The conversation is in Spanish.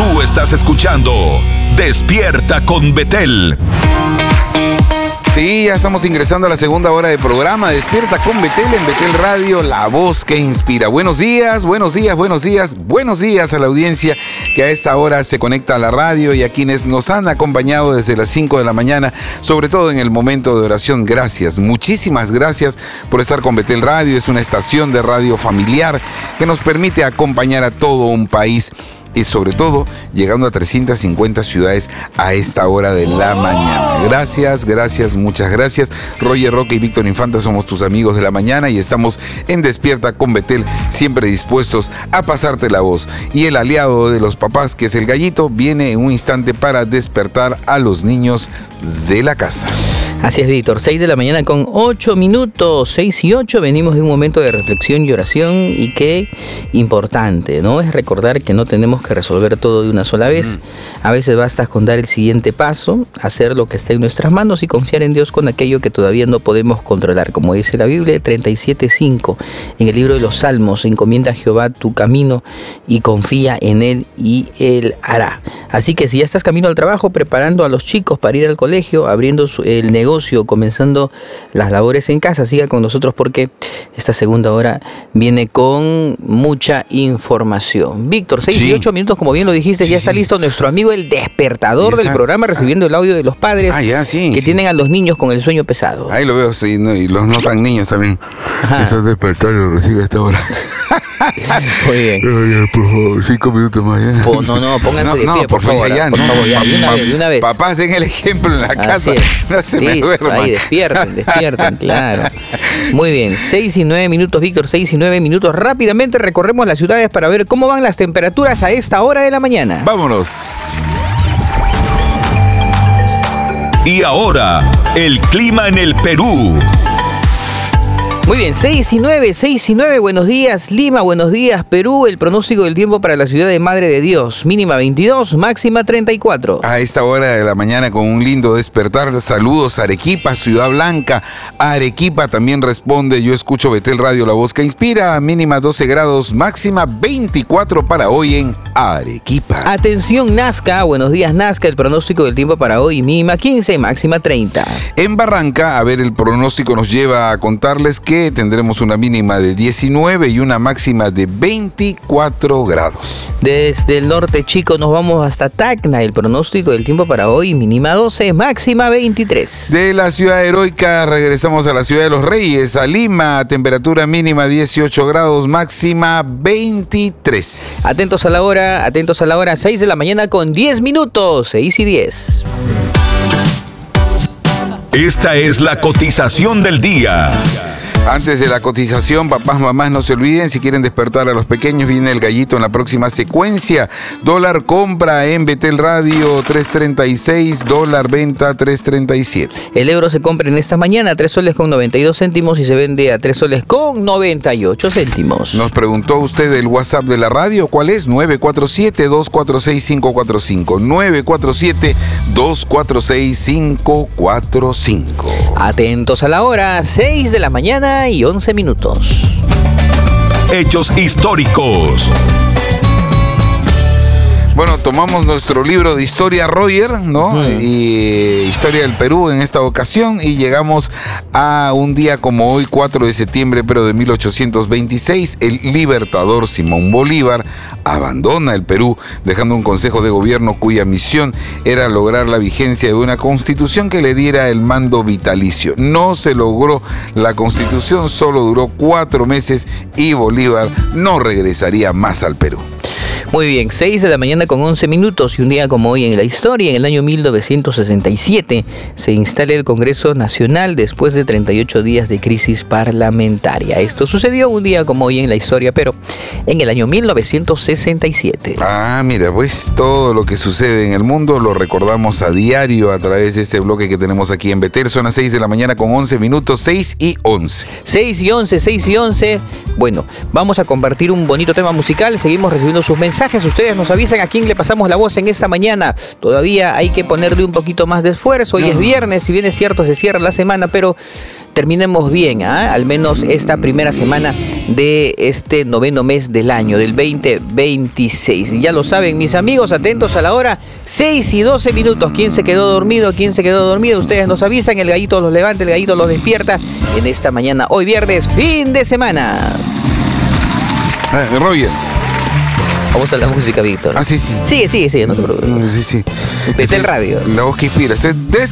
Tú estás escuchando Despierta con Betel. Sí, ya estamos ingresando a la segunda hora de programa Despierta con Betel en Betel Radio, la voz que inspira. Buenos días, buenos días, buenos días, buenos días a la audiencia que a esta hora se conecta a la radio y a quienes nos han acompañado desde las 5 de la mañana, sobre todo en el momento de oración. Gracias, muchísimas gracias por estar con Betel Radio. Es una estación de radio familiar que nos permite acompañar a todo un país y sobre todo llegando a 350 ciudades a esta hora de la mañana. Gracias, gracias, muchas gracias. Roger Roque y Víctor Infanta somos tus amigos de la mañana y estamos en Despierta con Betel, siempre dispuestos a pasarte la voz. Y el aliado de los papás, que es el gallito, viene en un instante para despertar a los niños de la casa. Así es, Víctor, 6 de la mañana con 8 minutos, 6 y 8, venimos de un momento de reflexión y oración y qué importante, ¿no? Es recordar que no tenemos que resolver todo de una sola vez. A veces basta con dar el siguiente paso, hacer lo que está en nuestras manos y confiar en Dios con aquello que todavía no podemos controlar. Como dice la Biblia 37:5, en el libro de los Salmos, encomienda a Jehová tu camino y confía en Él y Él hará. Así que si ya estás camino al trabajo, preparando a los chicos para ir al colegio, abriendo el negocio, comenzando las labores en casa, siga con nosotros porque esta segunda hora viene con mucha información. Víctor, 6 y 8 minutos, como bien lo dijiste, ya está listo nuestro amigo el despertador del programa, recibiendo el audio de los padres que tienen a los niños con el sueño pesado. Ahí lo veo, sí, ¿no? Y los no tan niños también. Están despertando, recibe a esta hora. Muy bien. Por favor, 5 minutos más. ¿Ya? No, pónganse de pie, por favor. Ya, por favor, ya, de una vez. Papás, den el ejemplo en la casa. No se me duerman. Ahí, despierten, claro. Muy bien, 6 y 9 minutos, Víctor, 6 y 9 minutos. Rápidamente recorremos las ciudades para ver cómo van las temperaturas a esta hora de la mañana. Vámonos. Y ahora, el clima en el Perú. Muy bien, 6 y 9, buenos días Lima, buenos días Perú. El pronóstico del tiempo para la ciudad de Madre de Dios, mínima 22, máxima 34. A esta hora de la mañana con un lindo despertar, saludos Arequipa, Ciudad Blanca. Arequipa también responde, yo escucho Betel Radio, la voz que inspira, mínima 12 grados, máxima 24 para hoy en Arequipa. Atención Nazca, buenos días Nazca, el pronóstico del tiempo para hoy, mínima 15, máxima 30. En Barranca, a ver, el pronóstico nos lleva a contarles que tendremos una mínima de 19 y una máxima de 24 grados. Desde el norte, chicos, nos vamos hasta Tacna. El pronóstico del tiempo para hoy, mínima 12, máxima 23. De la ciudad heroica regresamos a la ciudad de los Reyes, a Lima, temperatura mínima 18 grados, máxima 23. Atentos a la hora, 6 de la mañana con 10 minutos, 6 y 10. Esta es la cotización del día. Antes de la cotización, papás, mamás, no se olviden, si quieren despertar a los pequeños, viene el gallito en la próxima secuencia. Dólar compra en Betel Radio 3.36, dólar venta 3.37. El euro se compra en esta mañana a 3 soles con 92 céntimos y se vende a 3 soles con 98 céntimos. Nos preguntó usted el WhatsApp de la radio, ¿cuál es? 947-246-545. 947-246-545. Atentos a la hora, 6 de la mañana y 11 minutos. Hechos históricos. Bueno, tomamos nuestro libro de historia, Roger, ¿no? Y historia del Perú en esta ocasión y llegamos a un día como hoy, 4 de septiembre, pero de 1826, el libertador Simón Bolívar abandona el Perú, dejando un consejo de gobierno cuya misión era lograr la vigencia de una constitución que le diera el mando vitalicio. No se logró la constitución, solo duró 4 meses y Bolívar no regresaría más al Perú. Muy bien, 6 de la mañana con 11 minutos y un día como hoy en la historia, en el año 1967, se instala el Congreso Nacional después de 38 días de crisis parlamentaria. Esto sucedió un día como hoy en la historia, pero en el año 1967. Ah, mira, pues todo lo que sucede en el mundo lo recordamos a diario a través de este bloque que tenemos aquí en Betel. Son las 6 de la mañana con 11 minutos, 6 y 11. 6 y 11, 6 y 11. Bueno, vamos a compartir un bonito tema musical, seguimos recibiendo sus mensajes. Ustedes nos avisan a quién le pasamos la voz en esta mañana. Todavía hay que ponerle un poquito más de esfuerzo. Hoy es viernes, si bien es cierto se cierra la semana, pero terminemos bien, al menos esta primera semana de este noveno mes del año, del 2026. Ya lo saben, mis amigos, atentos a la hora, 6:12. ¿Quién se quedó dormido? ¿Quién se quedó dormido? Ustedes nos avisan, el gallito los levanta, el gallito los despierta en esta mañana, hoy viernes, fin de semana. Roger. Vamos a la música, Víctor. Sí. Sigue, no te preocupes. Sí. Desde el radio. La voz que inspira.